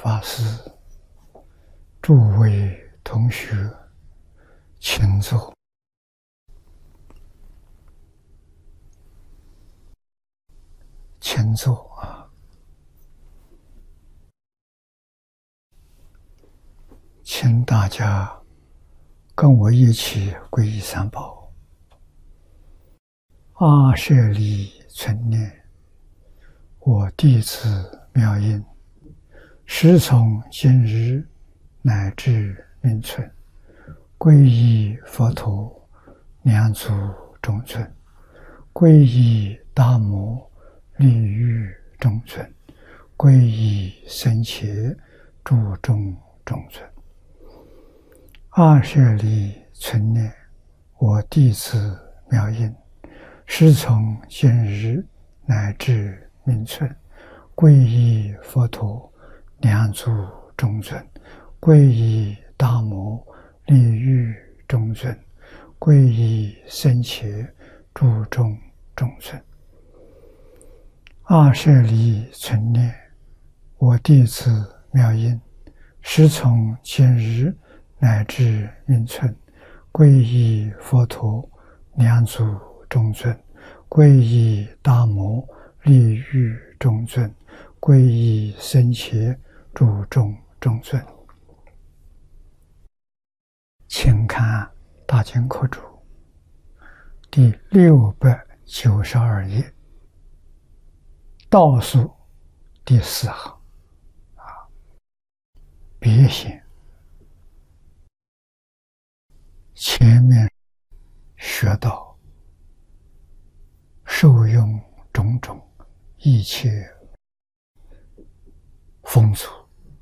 法师，诸位同学，请坐。请坐啊！请大家跟我一起皈依三宝。阿舍利存念，我弟子妙音，时从今日乃至命存，皈依佛陀，两足中尊；皈依大摩，利欲中尊；皈依僧伽，注重中尊。阿舍利存念，我弟子妙音，时从今日乃至命存，皈依佛陀，两足中尊；皈依大摩，利欲中尊；皈依僧伽，注重中尊。阿舍利存念，我弟子妙音，时从今日乃至命存，皈依佛陀，两足中尊；皈依大摩，利欲中尊；皈依僧伽，注重中尊。请看大经课注第692页，倒数第4行别显。前面学到受用种种一切风俗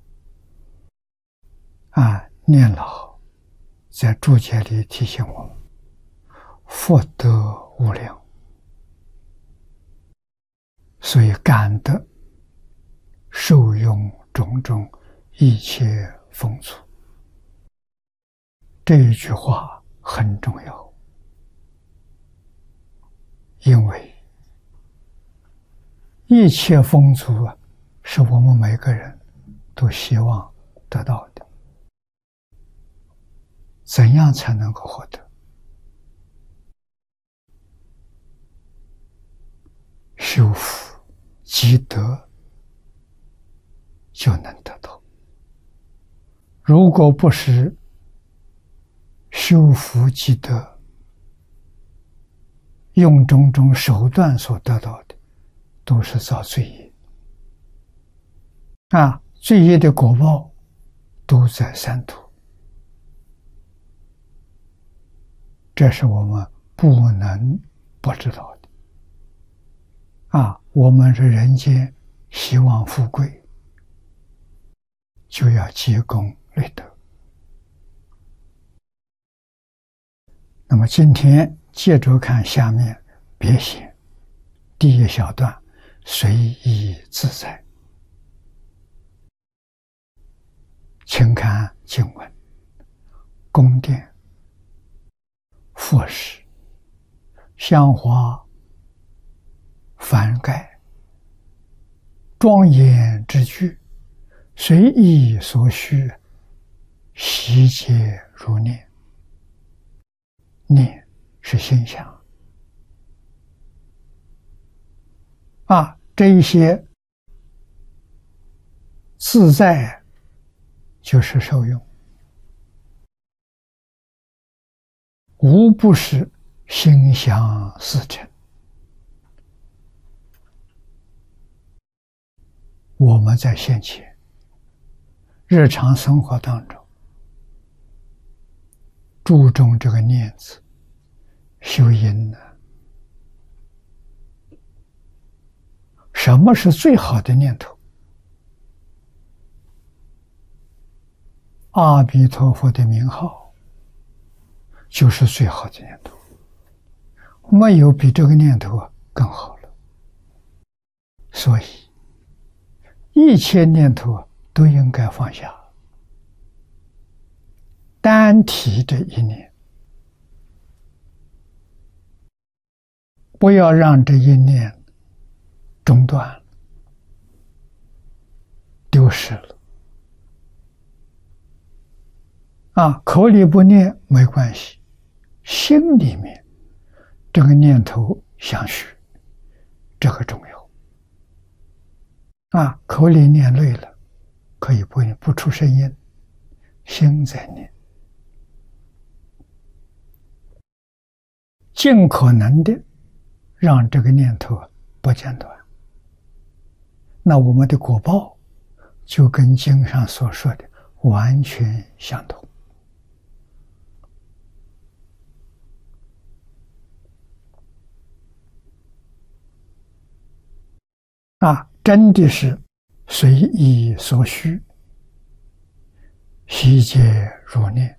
念老在注解里提醒我们，福德无量，所以感得受用种种一切风俗。这一句话很重要，因为一切风俗是我们每个人都希望得到的。怎样才能够获得？修福积德就能得到。如果不是修福积德，用种种手段所得到的，都是造罪业。罪业的果报都在三途，这是我们不能不知道的。我们是人间希望富贵，就要积功累德。那么今天接着看下面别显第一小段，随意自在。请看经文：宫殿、佛石、香花、幡盖、庄严之具，随意所需，悉皆如念。念是心想这一些自在就是受用，无不是心想事成。我们在现前日常生活当中注重这个念字修因呢？什么是最好的念头？阿弥陀佛的名号就是最好的念头，没有比这个念头更好了。所以一切念头都应该放下，单提这一念，不要让这一念中断了，丢失了， 口里不念没关系，心里面这个念头相续，这个重要。口里念累了，可以不出声音，心在念，尽可能的让这个念头不间断。那我们的果报就跟经上所说的完全相同。真的是随意所需，悉皆如念。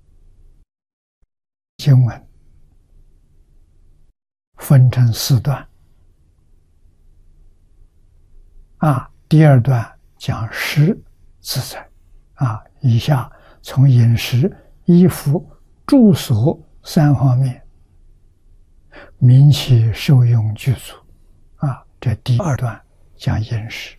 经文分成4段。第2段讲食自在。以下从饮食、衣服、住所3方面，明其受用具足。这第2段讲饮食。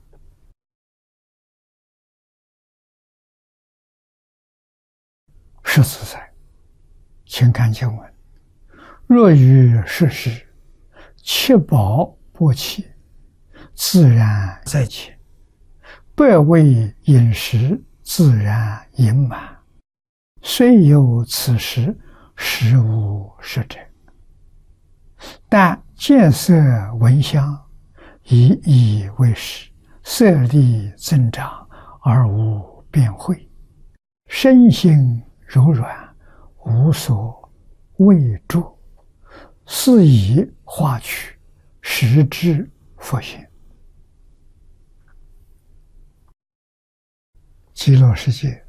食自在，请看经文：若于食时，七饱不弃，自然在前；百味饮食，自然盈满。虽有此时，实无食者。但见色闻香，以意为食，色力增长，而无变慧。身心柔软，无所畏著，是以化取，实知佛性。极乐世界，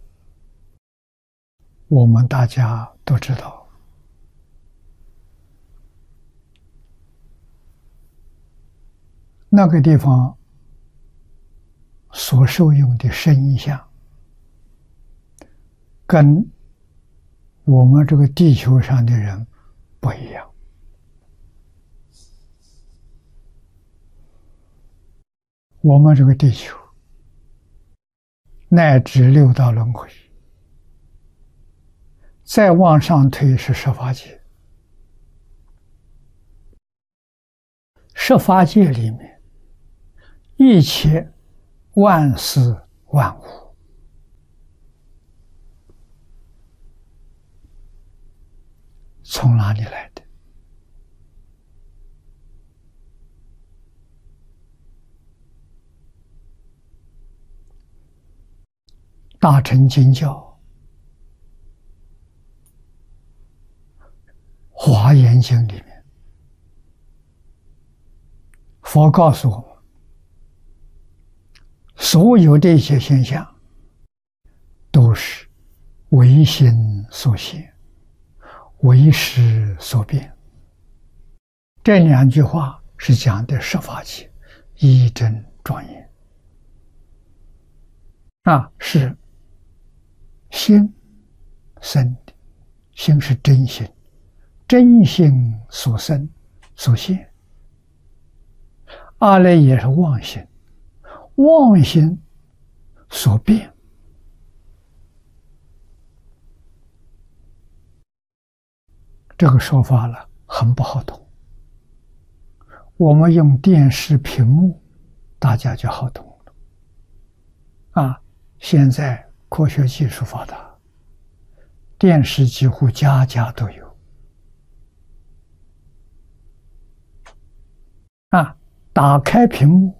我们大家都知道，那个地方所受用的声相，跟我们这个地球上的人不一样。我们这个地球乃至6道轮回，再往上推是十法界。十法界里面，一切万事万物，从哪里来的？大乘经教华严经里面，佛告诉我们，所有这些现象都是唯心所现，唯识所变。这2句话是讲的十法界一真庄严。是心生的，心是真心，真心所生所现。二来也是妄心，妄心所变。这个说法了很不好懂，我们用电视屏幕，大家就好懂了。现在科学技术发达，电视几乎家家都有。打开屏幕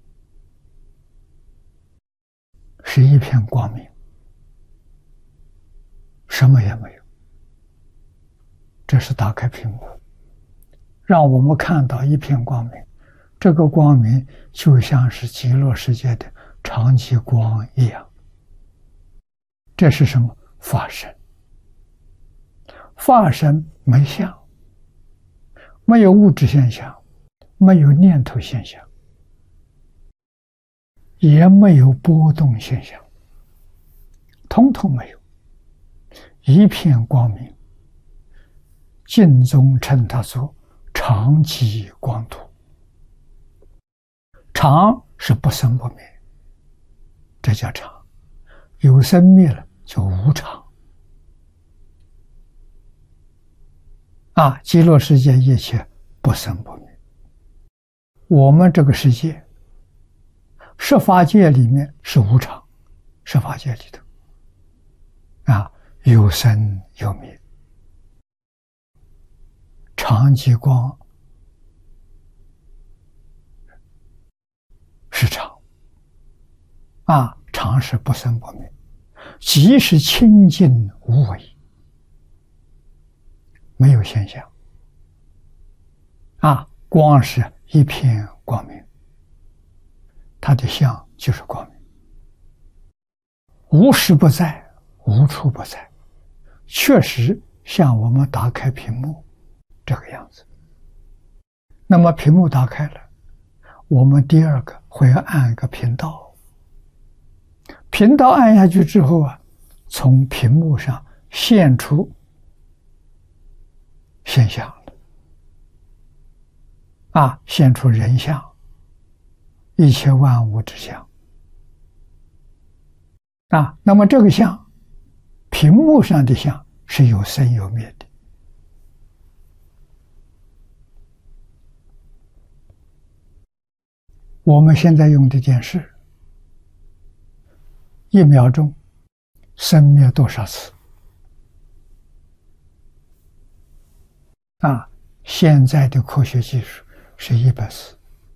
是一片光明，什么也没有。这是打开屏幕，让我们看到一片光明。这个光明就像是极乐世界的常寂光一样。这是什么？法身。法身没相，没有物质现象，没有念头现象，也没有波动现象，统统没有，一片光明。净宗称它做常寂光土。常是不生不灭，这叫常；有生灭了叫无常。 极乐世界一切不生不灭。我们这个世界，十法界里面是无常，十法界里头有生有灭，常即光是常，常是不生不灭，即是清净无为，没有现象，光是一片光明，它的相就是光明，无时不在，无处不在，确实像我们打开屏幕这个样子。那么屏幕打开了，我们第二个会按一个频道，频道按下去之后从屏幕上现出现象了，现出人相，一切万物之相。那么这个相，屏幕上的相是有生有灭的。我们现在用的电视，1秒钟生灭多少次？现在的科学技术是100次。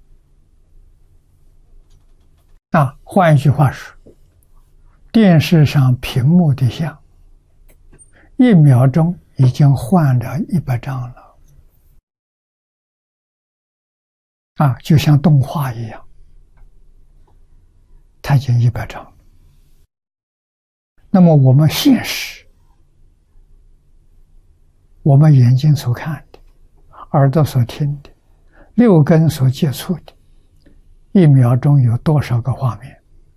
换一句话说，电视上屏幕的像，1秒钟已经换了100张了，就像动画一样，它已经100张了。那么我们现实，我们眼睛所看的，耳朵所听的，六根所接触的，1秒钟有多少个画面？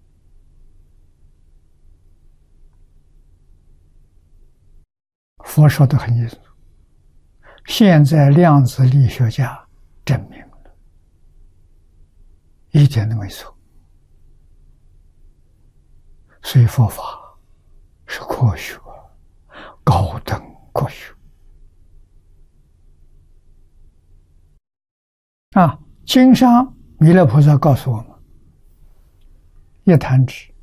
佛说得很清楚，现在量子力学家证明了，一点都没错。所以佛法是科学，高等科学。经上弥勒菩萨告诉我们，一弹指